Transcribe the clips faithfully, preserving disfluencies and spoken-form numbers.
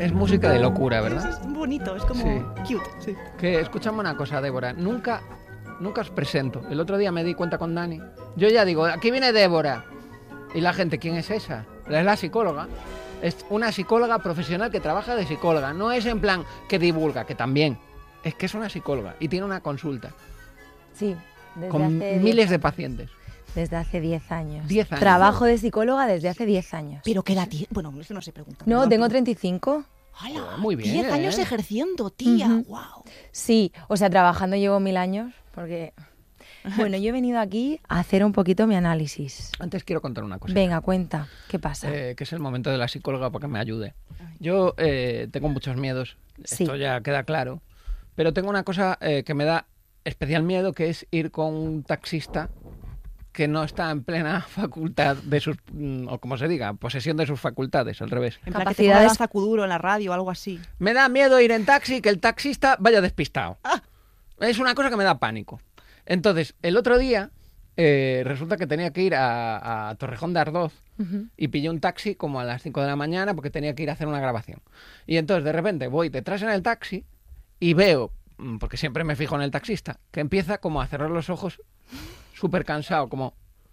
es música de locura, ¿verdad? Es bonito, es como sí. cute. Sí. Que escuchamos una cosa, Débora. Nunca, nunca os presento. El otro día me di cuenta con Dani. Yo ya digo, aquí viene Débora. Y la gente, ¿quién es esa? Es la psicóloga. Es una psicóloga profesional que trabaja de psicóloga. No es en plan que divulga, que también. Es que es una psicóloga y tiene una consulta. Sí, desde con hace miles diez de pacientes. Desde hace diez años. diez años. Trabajo de psicóloga desde hace diez años. Pero que la tía... Bueno, eso no se pregunta. No, perdón, tengo pero- treinta y cinco. ¡Hala! Muy bien, diez años ¿eh? ejerciendo, tía. Ujú. ¡Wow! Sí, o sea, trabajando llevo mil años porque... Bueno, yo he venido aquí a hacer un poquito mi análisis. Antes quiero contar una cosa. Venga, cuenta, ¿qué pasa? Eh, que es el momento de la psicóloga para que me ayude. Yo eh, tengo muchos miedos, Sí. esto ya queda claro, pero tengo una cosa eh, que me da especial miedo, que es ir con un taxista que no está en plena facultad de sus, mm, o como se diga, posesión de sus facultades, al revés. En plan, que te Capacidades- ponga danza kuduro en la radio o algo así. Me da miedo ir en taxi y que el taxista vaya despistado. Ah. Es una cosa que me da pánico. Entonces, el otro día eh, resulta que tenía que ir a, a Torrejón de Ardoz Ujú. y pillé un taxi como a las cinco de la mañana porque tenía que ir a hacer una grabación. Y entonces de repente voy detrás en el taxi y veo, mm, porque siempre me fijo en el taxista, que empieza como a cerrar los ojos súper cansado, como,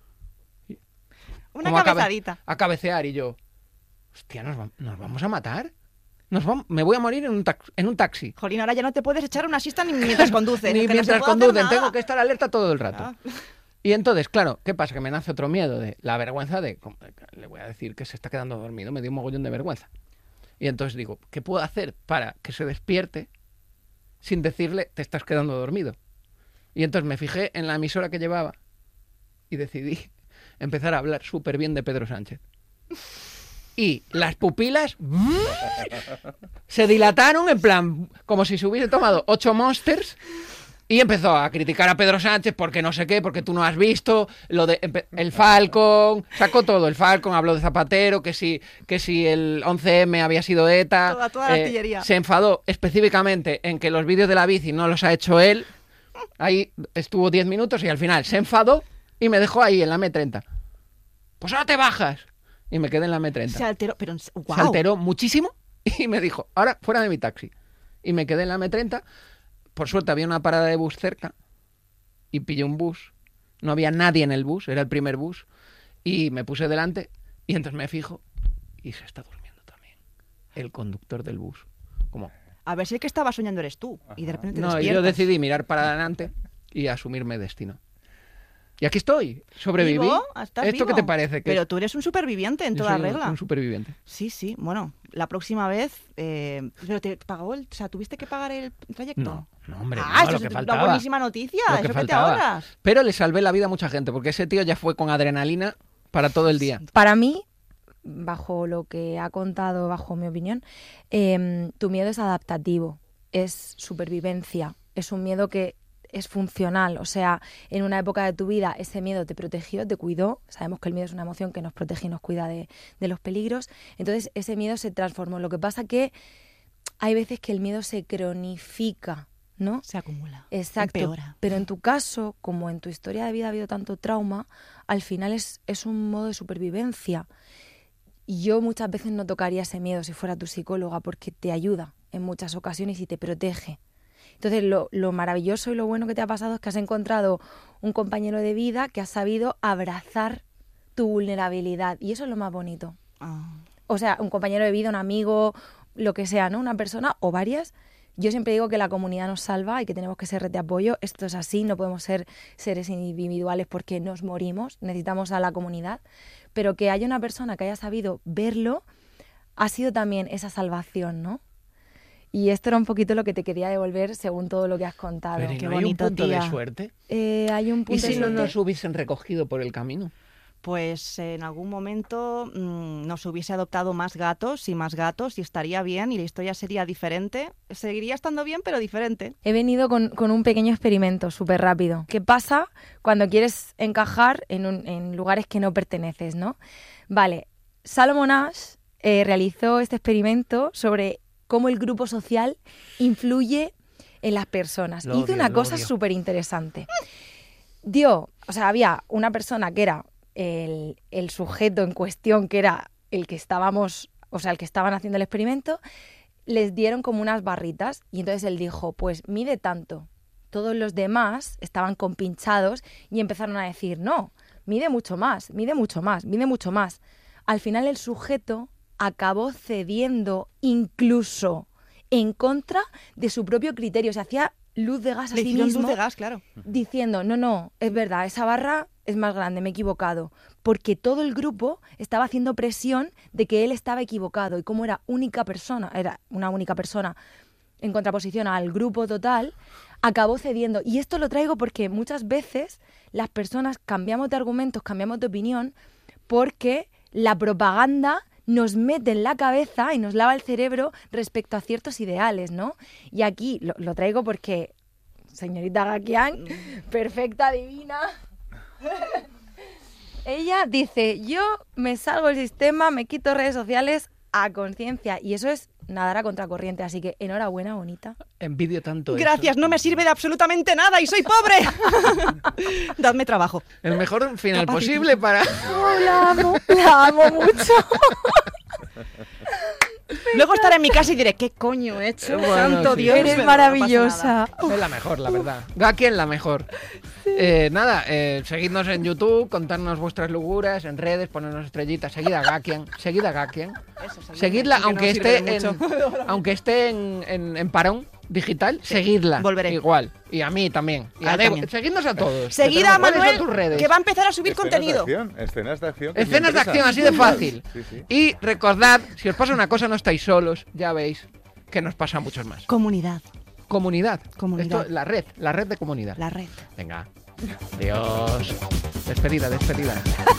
Una como a cabe- cabezadita. a cabecear y yo, hostia, ¿nos, va- nos vamos a matar? Nos vam- me voy a morir en un, tax- en un taxi. Jolín, ahora ya no te puedes echar una siesta ni mientras conduces. Ni es que no se mientras puede hacer conducen, nada. tengo que estar alerta todo el rato. Ah. Y entonces, claro, ¿qué pasa? Que me nace otro miedo de la vergüenza de, como, le voy a decir que se está quedando dormido, me dio un mogollón de vergüenza. Y entonces digo, ¿qué puedo hacer para que se despierte sin decirle te estás quedando dormido? Y entonces me fijé en la emisora que llevaba y decidí empezar a hablar súper bien de Pedro Sánchez. Y las pupilas se dilataron en plan, como si se hubiese tomado ocho Monsters. Y empezó a criticar a Pedro Sánchez porque no sé qué, porque tú no has visto lo de empe- el Falcon, sacó todo, el Falcon, habló de Zapatero, que si, que si el once eme había sido ETA. Toda- toda la artillería. Se enfadó específicamente en que los vídeos de la bici no los ha hecho él. Ahí estuvo diez minutos y al final se enfadó y me dejó ahí en la eme treinta. Pues ahora te bajas. Y me quedé en la eme treinta. Se alteró, pero wow. Se alteró muchísimo y me dijo, ahora fuera de mi taxi. Y me quedé en la eme treinta. Por suerte había una parada de bus cerca y pillé un bus. No había nadie en el bus, era el primer bus. Y me puse delante y entonces me fijo y se está durmiendo también el conductor del bus. Como, A ver si el que estaba soñando eres tú. Y de repente te no, y despiertas. yo decidí mirar para adelante y asumirme destino. Y aquí estoy, sobreviví. ¿Vivo? ¿Estás ¿Esto vivo? qué te parece? Que Pero es- tú eres un superviviente en yo toda soy un- regla. un superviviente. Sí, sí. Bueno, la próxima vez... Eh, ¿Pero te pagó el... O sea, ¿tuviste que pagar el trayecto? No, no, hombre, ah, no, eso lo es que una faltaba. buenísima noticia. Lo Eso que que te faltaba. ahorras. Pero le salvé la vida a mucha gente, porque ese tío ya fue con adrenalina para todo el día. Para mí, bajo lo que ha contado, bajo mi opinión, eh, tu miedo es adaptativo, es supervivencia, es un miedo que es funcional. O sea, en una época de tu vida ese miedo te protegió, te cuidó. Sabemos que el miedo es una emoción que nos protege y nos cuida de, de los peligros. Entonces ese miedo se transformó. Lo que pasa que hay veces que el miedo se cronifica, ¿no? Se acumula. Exacto. Empeora. Pero en tu caso, como en tu historia de vida ha habido tanto trauma, al final es, es un modo de supervivencia. Y yo muchas veces no tocaría ese miedo si fuera tu psicóloga, porque te ayuda en muchas ocasiones y te protege. Entonces, lo, lo maravilloso y lo bueno que te ha pasado es que has encontrado un compañero de vida que ha sabido abrazar tu vulnerabilidad. Y eso es lo más bonito. Ah. O sea, un compañero de vida, un amigo, lo que sea, ¿no? Una persona o varias. Yo siempre digo que la comunidad nos salva y que tenemos que ser red de apoyo. Esto es así, no podemos ser seres individuales porque nos morimos. Necesitamos a la comunidad. Pero que haya una persona que haya sabido verlo ha sido también esa salvación, ¿no? Y esto era un poquito lo que te quería devolver según todo lo que has contado. Pero ¿y qué no hay un bonito, punto tía. de suerte? Eh, hay un punto ¿Y si de no suerte. nos hubiesen recogido por el camino? Pues en algún momento mmm, nos hubiese adoptado más gatos y más gatos y estaría bien y la historia sería diferente. Seguiría estando bien, pero diferente. He venido con, con un pequeño experimento súper rápido. ¿Qué pasa cuando quieres encajar en, un, en lugares que no perteneces, ¿no? Vale, Salomon Asch eh, realizó este experimento sobre cómo el grupo social influye en las personas. Lo Hizo odio, una lo cosa odio. súper interesante. Dio, o sea, había una persona que era el, el sujeto en cuestión, que era el que estábamos, o sea, el que estaban haciendo el experimento, les dieron como unas barritas y entonces él dijo, pues mide tanto. Todos los demás estaban compinchados y empezaron a decir, no, mide mucho más, mide mucho más, mide mucho más. Al final el sujeto acabó cediendo incluso en contra de su propio criterio. Se hacía luz de gas a Le sí hicieron mismo, luz de gas, claro. diciendo, no, no, es verdad, esa barra es más grande, me he equivocado. Porque todo el grupo estaba haciendo presión de que él estaba equivocado. Y como era única persona, era una única persona en contraposición al grupo total, acabó cediendo. Y esto lo traigo porque muchas veces las personas cambiamos de argumentos, cambiamos de opinión, porque la propaganda nos mete en la cabeza y nos lava el cerebro respecto a ciertos ideales, ¿no? Y aquí lo, lo traigo porque, señorita Gakian, perfecta, divina, ella dice, yo me salgo del sistema, me quito redes sociales a conciencia, y eso es nadar a contracorriente, así que enhorabuena, bonita. Envidio tanto Gracias, eso. no me sirve de absolutamente nada y soy pobre. Dadme trabajo. El mejor final Capaz- posible para... Oh, la amo, la amo mucho. Luego estaré en mi casa y diré, ¿qué coño he hecho? Bueno, Santo sí. Dios. Eres pero no pasa maravillosa. nada. Es la mejor, la verdad. Gakien la mejor. Eh, nada, eh, seguidnos en YouTube, contarnos vuestras locuras, en redes, ponernos estrellitas. Seguid a Gakien, seguid a Gakien. Eso, seguidme, Seguidla, sí que aunque no sirve esté, de en, mucho. aunque esté en, en- en parón digital, seguidla. volveré. Igual. Y a mí también. Y A a él Debo. también. Seguidnos a todos. Seguid Que a tenemos- ¿cuáles Manuel, son tus redes? que va a empezar a subir Escenas contenido. de acción, escenas de acción. que me Escenas de interesan. acción así de fácil. Sí, sí. Y recordad, si os pasa una cosa, no estáis solos, ya veis que nos pasa a muchos más. Comunidad, Comunidad. Comunidad. Esto, la red, la red de comunidad. la red. Venga. Adiós. Despedida, despedida.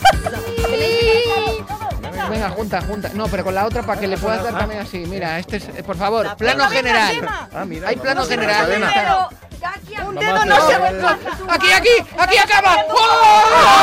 Venga, junta, junta. No, pero con la otra para que le puedas dar también así. Mira, este es, eh, por favor, La plano venga, venga, general. Gemma. Ah, mira, Hay vamos plano a hacer general. una cadena. Está. Gakian, Un Vamos dedo a no hacer- se vuelve. Aquí, aquí, aquí acaba. ¡Oh!